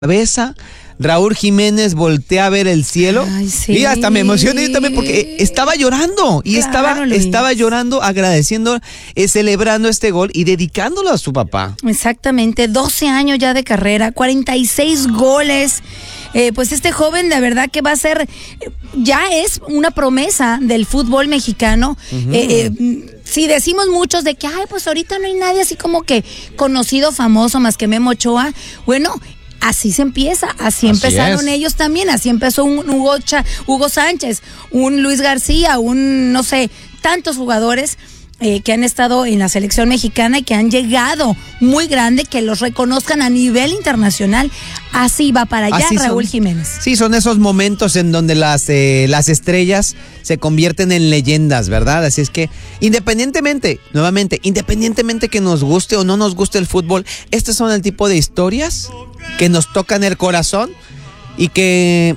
cabeza, Raúl Jiménez voltea a ver el cielo. Ay, sí. Y hasta me emocioné también porque estaba llorando. Y Claro, estaba llorando, agradeciendo, celebrando este gol y dedicándolo a su papá. Exactamente, 12 años ya de carrera, 46 goles. Pues este joven de verdad que va a ser, ya es una promesa del fútbol mexicano. Si decimos muchos de que, ay, pues ahorita no hay nadie así como que conocido, famoso, más que Memo Ochoa, bueno, así se empieza, así empezaron ellos también, así empezó un Hugo Sánchez, un Luis García, no sé, tantos jugadores que han estado en la selección mexicana y que han llegado muy grande, que los reconozcan a nivel internacional. Así va para allá Raúl Jiménez. Sí, son esos momentos en donde las estrellas se convierten en leyendas, ¿verdad? Así es que independientemente que nos guste o no nos guste el fútbol, estos son el tipo de historias que nos tocan el corazón y que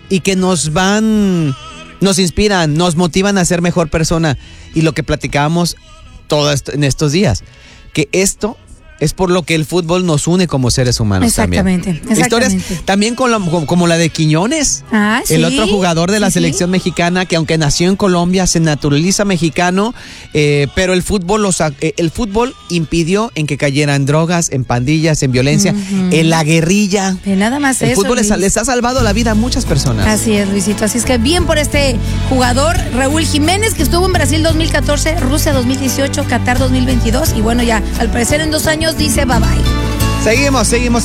nos inspiran, nos motivan a ser mejor persona. Y lo que platicábamos todo esto en estos días, que esto es por lo que el fútbol nos une como seres humanos. Exactamente. Historias también como la de Quiñones, el otro jugador de la selección mexicana que aunque nació en Colombia se naturaliza mexicano, pero el fútbol impidió en que cayera en drogas, en pandillas, en violencia, en la guerrilla. Nada más el eso. El fútbol les ha salvado la vida a muchas personas. Así es, Luisito. Así es que bien por este jugador, Raúl Jiménez, que estuvo en Brasil 2014, Rusia 2018, Qatar 2022 y bueno, ya al parecer en 2 años dice bye bye. Seguimos